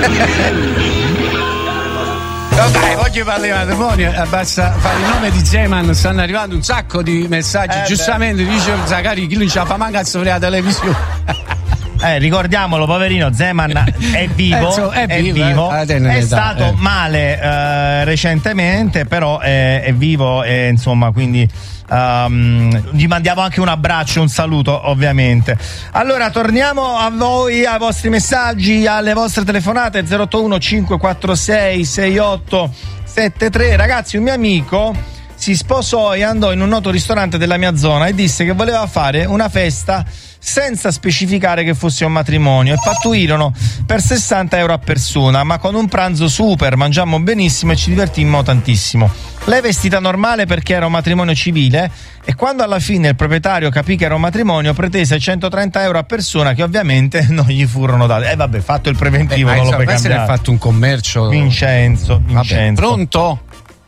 Dai, voglio parlare di matrimonio, basta fare il nome di Zeman, stanno arrivando un sacco di messaggi, giustamente dice Zacari, chi non ce la fa manca a soffrire la televisione. Ricordiamolo, poverino, Zeman è vivo, è stato male recentemente, però è vivo e insomma, quindi gli mandiamo anche un abbraccio, un saluto ovviamente. Allora torniamo a voi, ai vostri messaggi, alle vostre telefonate 081 546 6873. Ragazzi, un mio amico si sposò e andò in un noto ristorante della mia zona e disse che voleva fare una festa senza specificare che fosse un matrimonio e pattuirono per 60 euro a persona, ma con un pranzo super, mangiammo benissimo e ci divertimmo tantissimo. Lei vestita normale perché era un matrimonio civile e quando alla fine il proprietario capì che era un matrimonio pretese 130 euro a persona che ovviamente non gli furono date. Vabbè, fatto il preventivo, non lo puoi cambiare. Ha fatto un commercio. Vincenzo. Vabbè, pronto?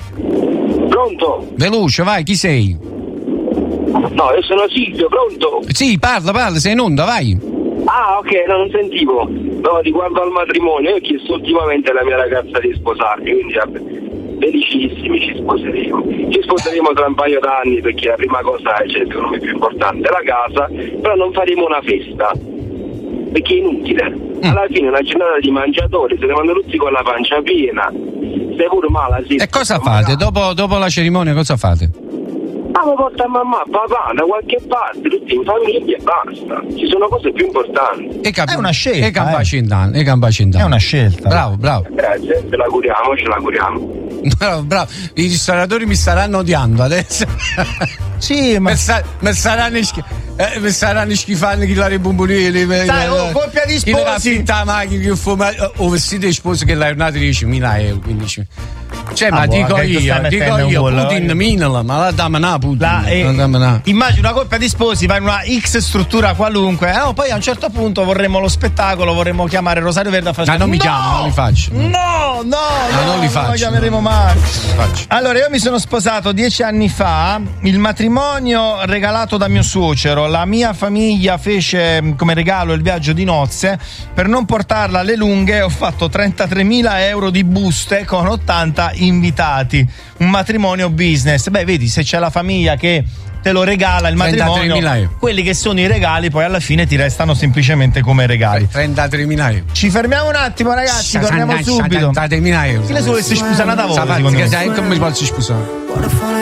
Veloce, vai, chi sei? No, io sono Silvio, pronto? Sì, parla, sei in onda, vai. Ah, ok, non sentivo. No, riguardo al matrimonio, io ho chiesto ultimamente alla mia ragazza di sposarmi, quindi vabbè, felicissimi, ci sposeremo tra un paio d'anni perché la prima cosa è, secondo me, più importante è la casa, però non faremo una festa perché è inutile. Alla fine una giornata di mangiatori, se ne vanno tutti con la pancia piena, sei pure male. E cosa fate? Dopo la cerimonia cosa fate? Lo porta a mamma, papà, da qualche parte, tutti in famiglia e basta. Ci sono cose più importanti. È una scelta. E Campacindano. È una scelta. Bravo. Grazie, ce l'auguriamo. Bravo. I ristoratori mi staranno odiando adesso. Sì, ma mi saranno schifando chi la ribombonile. Sai, coppia di sposi. Chi la fitta macchina, che fuma, o vestito di sposo che l'hai ornato 10.000 euro, 15.000. Cioè, ma dico io, Putin minala, ma la damana Putin. Immagino una coppia di sposi va in una X struttura qualunque, poi a un certo punto vorremmo lo spettacolo, vorremmo chiamare Rosario Verde a fare. Ma non mi chiamo, non li faccio. No, non li faccio. Non lo chiameremo mai. Allora, io mi sono sposato 10 anni fa, il matrimonio regalato da mio suocero, la mia famiglia fece come regalo il viaggio di nozze, per non portarla alle lunghe ho fatto 33.000 euro di buste con 80 invitati, un matrimonio business. Beh, vedi, se c'è la famiglia che te lo regala il matrimonio, quelli che sono i regali poi alla fine ti restano semplicemente come regali. 33.000 euro. Ci fermiamo un attimo, ragazzi, torniamo subito. 33.000 euro. Chi le vuole si sposare da voi? Come posso sposare?